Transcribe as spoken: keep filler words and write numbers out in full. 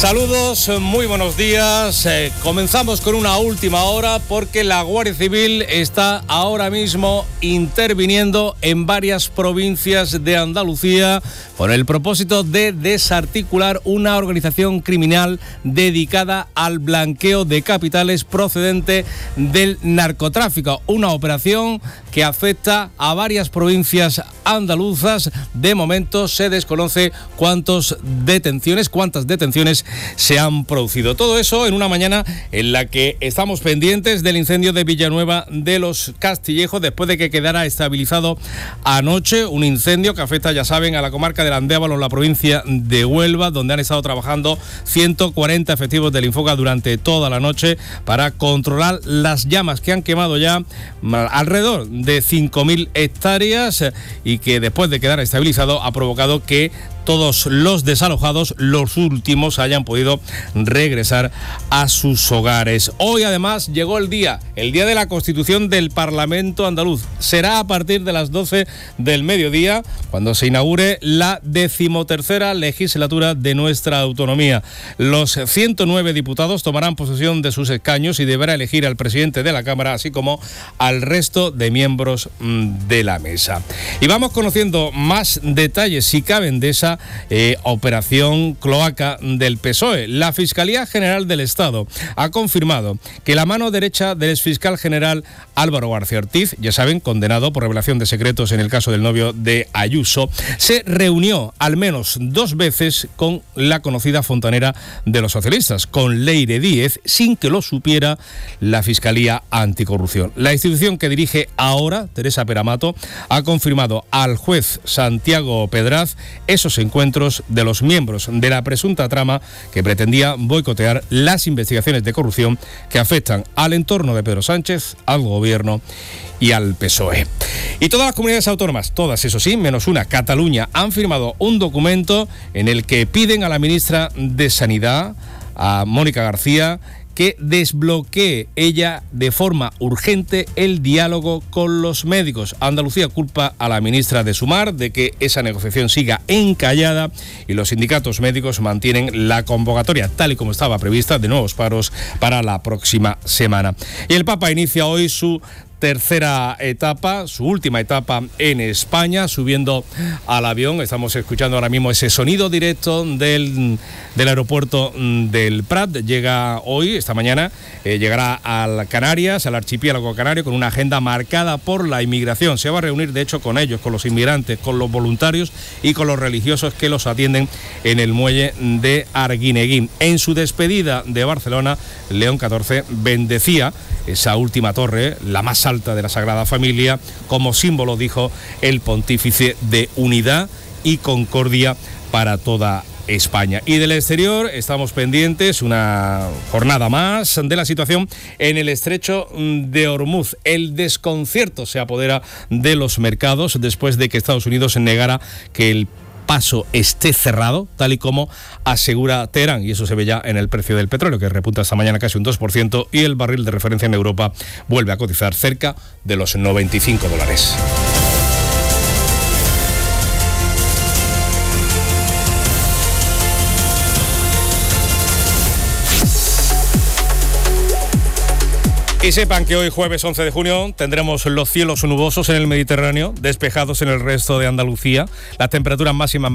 Saludos, muy buenos días. Eh, comenzamos con una última hora porque la Guardia Civil está ahora mismo interviniendo en varias provincias de Andalucía con el propósito de desarticular una organización criminal dedicada al blanqueo de capitales procedente del narcotráfico. Una operación que afecta a varias provincias andaluzas. De momento se desconoce cuántas detenciones, cuántas detenciones se han producido. Todo eso en una mañana en la que estamos pendientes del incendio de Villanueva de los Castillejos, después de que quedara estabilizado anoche. Un incendio que afecta, ya saben, a la comarca de Landévalo, en la provincia de Huelva, donde han estado trabajando ciento cuarenta efectivos del Infoca durante toda la noche para controlar las llamas que han quemado ya alrededor de cinco mil hectáreas y que después de quedar estabilizado ha provocado que todos los desalojados, los últimos, hayan podido regresar a sus hogares. Hoy además llegó el día, el día de la constitución del Parlamento andaluz. Será a partir de las doce del mediodía cuando se inaugure la decimotercera legislatura de nuestra autonomía. Los ciento nueve diputados tomarán posesión de sus escaños y deberá elegir al presidente de la Cámara, así como al resto de miembros de la mesa. Y vamos conociendo más detalles, si caben, de esa Eh, operación cloaca del P S O E. La Fiscalía General del Estado ha confirmado que la mano derecha del exfiscal general Álvaro García Ortiz, ya saben, condenado por revelación de secretos en el caso del novio de Ayuso, se reunió al menos dos veces con la conocida fontanera de los socialistas, con Leire Díez, sin que lo supiera la Fiscalía Anticorrupción. La institución que dirige ahora, Teresa Peramato, ha confirmado al juez Santiago Pedraz esos encuentros de los miembros de la presunta trama que pretendía boicotear las investigaciones de corrupción que afectan al entorno de Pedro Sánchez, al gobierno y al P S O E. Y todas las comunidades autónomas, todas eso sí, menos una, Cataluña, han firmado un documento en el que piden a la ministra de Sanidad, a Mónica García, que desbloquee ella de forma urgente el diálogo con los médicos. Andalucía culpa a la ministra de Sumar de que esa negociación siga encallada y los sindicatos médicos mantienen la convocatoria, tal y como estaba prevista, de nuevos paros para la próxima semana. Y el Papa inicia hoy su tercera etapa, su última etapa en España, subiendo al avión. Estamos escuchando ahora mismo ese sonido directo del, del aeropuerto del Prat. Llega hoy, esta mañana, eh, llegará a Canarias, al archipiélago canario, con una agenda marcada por la inmigración. Se va a reunir, de hecho, con ellos, con los inmigrantes, con los voluntarios y con los religiosos que los atienden en el muelle de Arguineguín. En su despedida de Barcelona, León catorce bendecía esa última torre, la más alta de la Sagrada Familia, como símbolo, dijo el pontífice, de unidad y concordia para toda España. Y del exterior estamos pendientes, una jornada más, de la situación en el estrecho de Hormuz. El desconcierto se apodera de los mercados después de que Estados Unidos negara que el paso esté cerrado, tal y como asegura Teherán, y eso se ve ya en el precio del petróleo, que repunta esta mañana casi un dos por ciento, y el barril de referencia en Europa vuelve a cotizar cerca de los noventa y cinco dólares. Y sepan que hoy, jueves once de junio, tendremos los cielos nubosos en el Mediterráneo, despejados en el resto de Andalucía. Las temperaturas máximas